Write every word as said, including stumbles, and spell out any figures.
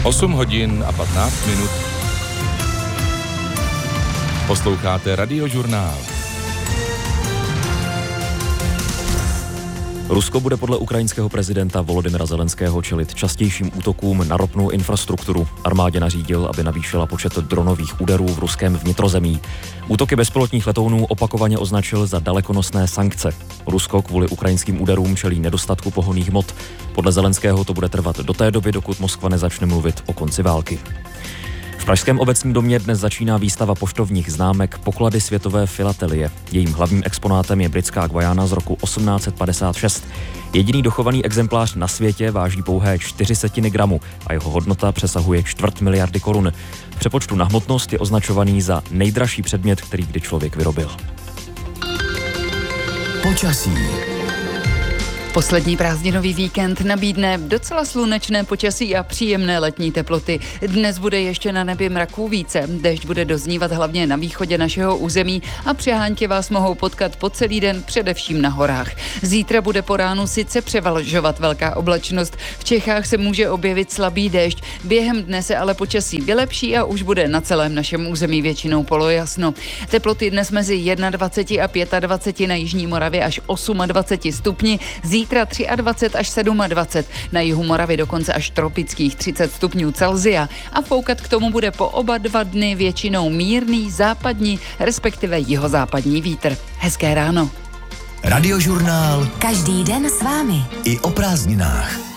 osm hodin a patnáct minut. Posloucháte Radiožurnál. Rusko bude podle ukrajinského prezidenta Volodymyra Zelenského čelit častějším útokům na ropnou infrastrukturu. Armádě nařídil, aby navýšila počet dronových úderů v ruském vnitrozemí. Útoky bezpilotních letounů opakovaně označil za dalekonosné sankce. Rusko kvůli ukrajinským úderům čelí nedostatku pohonných hmot. Podle Zelenského to bude trvat do té doby, dokud Moskva nezačne mluvit o konci války. V pražském Obecním domě dnes začíná výstava poštovních známek Poklady světové filatelie. Jejím hlavním exponátem je britská Guajana z roku osmnáct set padesát šest. Jediný dochovaný exemplář na světě váží pouhé čtyři setiny gramu a jeho hodnota přesahuje čtvrt miliardy korun. V přepočtu na hmotnost je označovaný za nejdražší předmět, který kdy člověk vyrobil. Počasí. Poslední prázdninový víkend nabídne docela slunečné počasí a příjemné letní teploty. Dnes bude ještě na nebi mraků více. Déšť bude doznívat hlavně na východě našeho území a přehánky vás mohou potkat po celý den, především na horách. Zítra bude po ránu sice převažovat velká oblačnost. V Čechách se může objevit slabý déšť. Během dne se ale počasí vylepší a už bude na celém našem území většinou polojasno. Teploty dnes mezi dvacet jedna a dvacet pět na jižní Moravě až dvacet osm stupni. Zítra dvacet tři až dvacet sedm, na jihu Moravy dokonce až tropických třicet stupňů Celsia a foukat k tomu bude po oba dva dny většinou mírný západní, respektive jihozápadní vítr. Hezké ráno. Radiožurnál. Každý den s vámi. I o prázdninách.